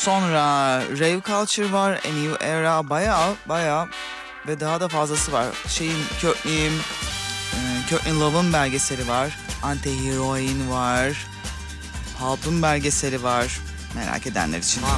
Sonra Rave Culture var, A New Era, baya ve daha da fazlası var. Courtney Love'ın belgeseli var, Anti-Heroin var, Pulp'ın belgeseli var. Merak edenler için.